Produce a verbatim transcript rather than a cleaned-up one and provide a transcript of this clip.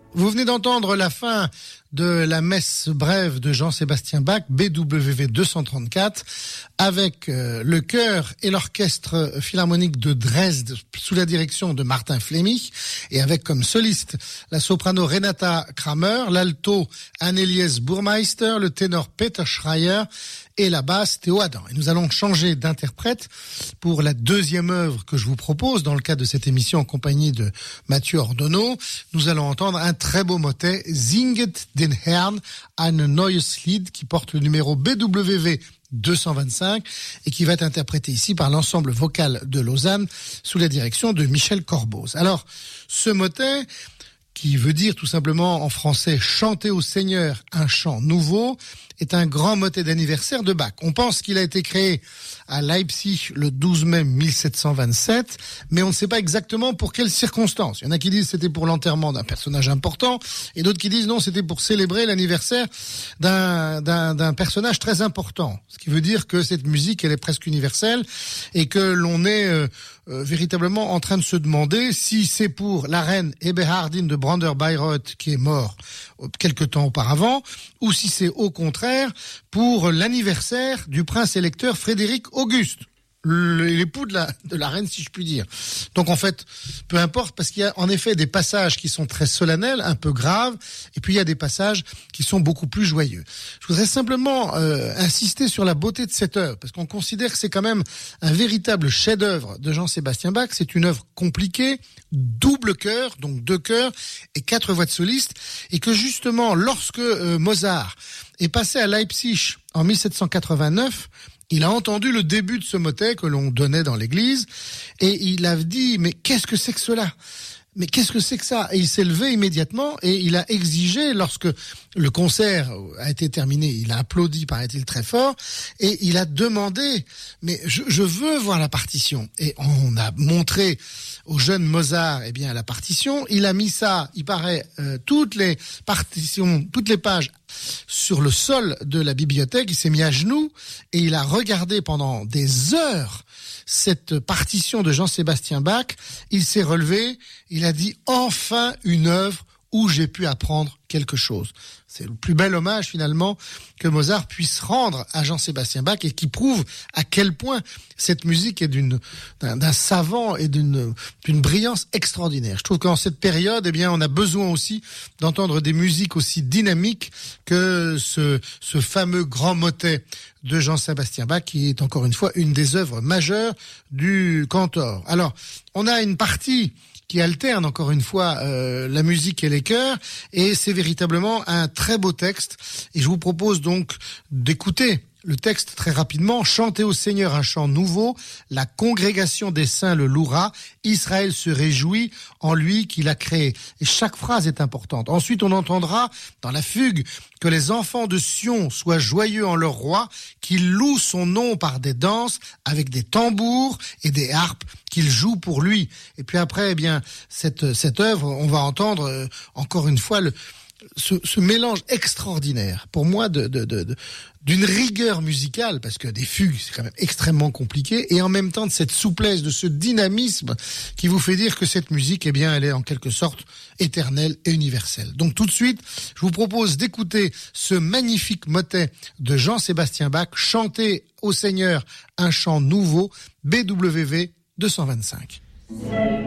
Vous venez d'entendre la fin de la messe brève de Jean-Sébastien Bach, B W V deux cent trente-quatre, avec euh, le chœur et l'orchestre philharmonique de Dresde sous la direction de Martin Fleming, et avec comme soliste la soprano Renata Kramer, l'alto Annelies Burmeister, le ténor Peter Schreier et la basse Théo Adam. Et nous allons changer d'interprète pour la deuxième œuvre que je vous propose dans le cadre de cette émission en compagnie de Mathieu Ordonneau. Nous allons entendre un très beau motet, Singet den Herrn ein neues Lied, qui porte le numéro B W V deux cent vingt-cinq et qui va être interprété ici par l'ensemble vocal de Lausanne sous la direction de Michel Corboz. Alors, ce motet, qui veut dire tout simplement en français « chanter au Seigneur un chant nouveau », est un grand motet d'anniversaire de Bach. On pense qu'il a été créé à Leipzig le douze mai mille sept cent vingt-sept, mais on ne sait pas exactement pour quelles circonstances. Il y en a qui disent que c'était pour l'enterrement d'un personnage important, et d'autres qui disent non, c'était pour célébrer l'anniversaire d'un, d'un, d'un personnage très important. Ce qui veut dire que cette musique, elle est presque universelle, et que l'on est euh, euh, véritablement en train de se demander si c'est pour la reine Eberhardine de Brandebourg-Bayreuth, qui est mort quelque temps auparavant, ou si c'est au contraire pour l'anniversaire du prince électeur Frédéric Auguste, l'époux de la, de la reine, si je puis dire. Donc en fait, peu importe, parce qu'il y a en effet des passages qui sont très solennels, un peu graves, et puis il y a des passages qui sont beaucoup plus joyeux. Je voudrais simplement euh, insister sur la beauté de cette œuvre, parce qu'on considère que c'est quand même un véritable chef-d'œuvre de Jean-Sébastien Bach. C'est une œuvre compliquée, double chœur, donc deux chœurs et quatre voix de soliste, et que justement, lorsque euh, Mozart est passé à Leipzig en mille sept cent quatre-vingt-neuf, il a entendu le début de ce motet que l'on donnait dans l'église, et il a dit « mais qu'est-ce que c'est que cela ? Mais qu'est-ce que c'est que ça ?» Et il s'est levé immédiatement et il a exigé, lorsque le concert a été terminé, il a applaudi, paraît-il, très fort, et il a demandé « mais je, je veux voir la partition ». Et on a montré au jeune Mozart, eh bien, la partition. Il a mis ça, il paraît, euh, toutes les partitions, toutes les pages sur le sol de la bibliothèque. Il s'est mis à genoux et il a regardé pendant des heures cette partition de Jean-Sébastien Bach. Il s'est relevé, il a dit « enfin une œuvre où j'ai pu apprendre quelque chose ». C'est le plus bel hommage finalement que Mozart puisse rendre à Jean-Sébastien Bach, et qui prouve à quel point cette musique est d'une, d'un, d'un savant et d'une, d'une brillance extraordinaire. Je trouve qu'en cette période, eh bien, on a besoin aussi d'entendre des musiques aussi dynamiques que ce, ce fameux grand motet de Jean-Sébastien Bach, qui est encore une fois une des œuvres majeures du cantor. Alors, on a une partie qui alterne encore une fois euh, la musique et les chœurs, et c'est véritablement un très beau texte. Et je vous propose donc d'écouter le texte très rapidement. « Chantez au Seigneur un chant nouveau, la congrégation des saints le louera, Israël se réjouit en lui qu'il a créé. » Et chaque phrase est importante. Ensuite, on entendra dans la fugue que les enfants de Sion soient joyeux en leur roi, qu'ils louent son nom par des danses, avec des tambours et des harpes, qu'ils jouent pour lui. Et puis après, eh bien, cette, cette œuvre, on va entendre euh, encore une fois le Ce, ce mélange extraordinaire, pour moi, de, de, de, de, d'une rigueur musicale, parce que des fugues, c'est quand même extrêmement compliqué, et en même temps de cette souplesse, de ce dynamisme qui vous fait dire que cette musique, eh bien, elle est en quelque sorte éternelle et universelle. Donc tout de suite, je vous propose d'écouter ce magnifique motet de Jean-Sébastien Bach, chanter au Seigneur un chant nouveau, B W V deux cent vingt-cinq.